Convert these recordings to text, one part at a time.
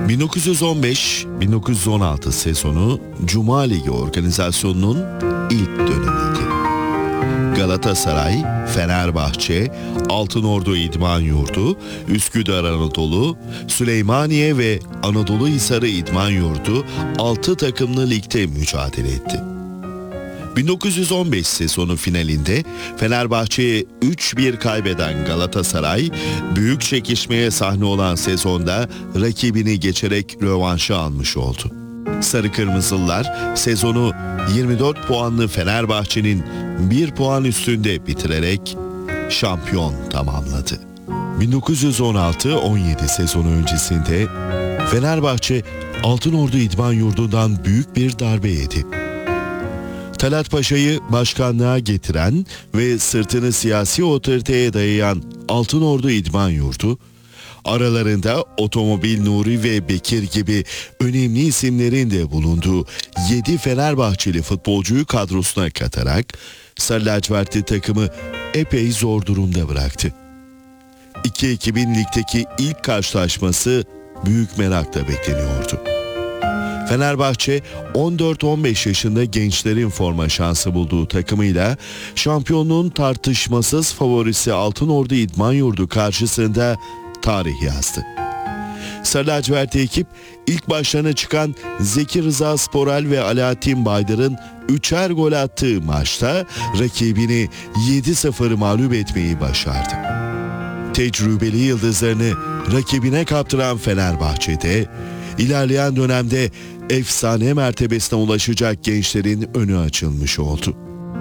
1915-1916 sezonu Cuma Ligi organizasyonunun ilk dönemiydi. Galatasaray, Fenerbahçe, Altınordu İdman Yurdu, Üsküdar Anadolu, Süleymaniye ve Anadoluhisarı İdman Yurdu 6 takımlı ligde mücadele etti. 1915 sezonu finalinde Fenerbahçe'ye 3-1 kaybeden Galatasaray, büyük çekişmeye sahne olan sezonda rakibini geçerek rövanşı almış oldu. Sarı Kırmızılılar sezonu 24 puanlı Fenerbahçe'nin 1 puan üstünde bitirerek şampiyon tamamladı. 1916-17 sezonu öncesinde Fenerbahçe Altınordu İdman Yurdu'ndan büyük bir darbe yedi. Talat Paşa'yı başkanlığa getiren ve sırtını siyasi otoriteye dayayan Altınordu İdman Yurdu, aralarında Otomobil Nuri ve Bekir gibi önemli isimlerin de bulunduğu 7 Fenerbahçeli futbolcuyu kadrosuna katarak Sarı Lacivertli takımı epey zor durumda bıraktı. İki ekibin ligdeki ilk karşılaşması büyük merakla bekleniyordu. Fenerbahçe 14-15 yaşında gençlerin forma şansı bulduğu takımıyla şampiyonluğun tartışmasız favorisi Altınordu İdman Yurdu karşısında tarih yazdı. Sarı lacivertli ekip ilk başlarına çıkan Zeki Rıza Sporel ve Alaaddin Baydar'ın 3'er gol attığı maçta rakibini 7-0 mağlup etmeyi başardı. Tecrübeli yıldızlarını rakibine kaptıran Fenerbahçe'de ilerleyen dönemde efsane mertebesine ulaşacak gençlerin önü açılmış oldu.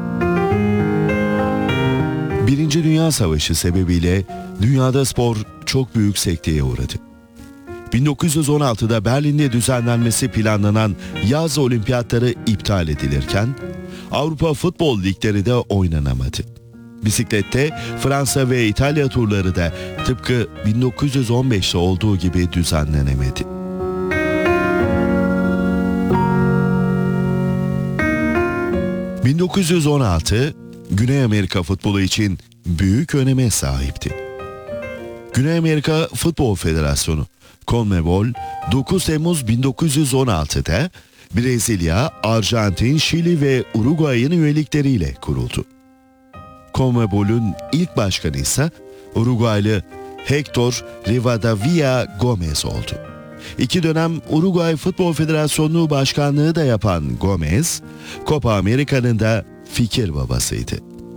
Birinci Dünya Savaşı sebebiyle dünyada spor çok büyük sekteye uğradı. 1916'da Berlin'de düzenlenmesi planlanan yaz olimpiyatları iptal edilirken Avrupa futbol ligleri de oynanamadı. Bisiklette Fransa ve İtalya turları da tıpkı 1915'te olduğu gibi düzenlenemedi. ...1916 Güney Amerika futbolu için büyük öneme sahipti. Güney Amerika Futbol Federasyonu CONMEBOL 9 Temmuz 1916'da Brezilya, Arjantin, Şili ve Uruguay'ın üyelikleriyle kuruldu. CONMEBOL'ün ilk başkanı ise Uruguaylı Héctor Rivadavia Gómez oldu. 2 dönem Uruguay Futbol Federasyonu Başkanlığı da yapan Gómez, Copa Amerika'nın da fikir babasıydı.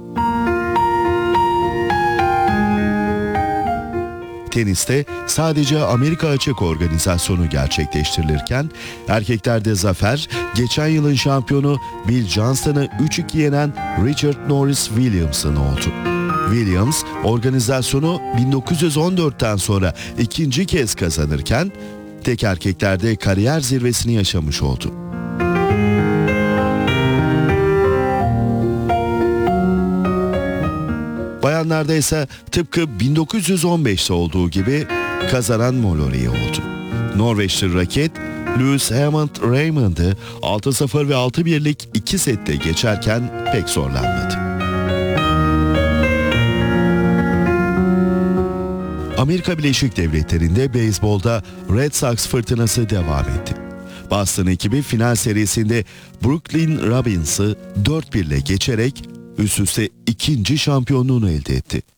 Teniste sadece Amerika Açık organizasyonu gerçekleştirilirken erkeklerde zafer geçen yılın şampiyonu Bill Johnston'ı 3-2 yenen Richard Norris Williams'ın oldu. Williams organizasyonu 1914'ten sonra ikinci kez kazanırken tek erkeklerde kariyer zirvesini yaşamış oldu. Bayanlarda ise tıpkı 1915'te olduğu gibi kazanan Mallory oldu. Norveçli raket Louis Hammond Raymond'ı 6-0 ve 6-1'lik 2 sette geçerken pek zorlanmadı. Amerika Birleşik Devletleri'nde beyzbolda Red Sox fırtınası devam etti. Boston ekibi final serisinde Brooklyn Robins'ı 4-1 ile geçerek üst üste ikinci şampiyonluğunu elde etti.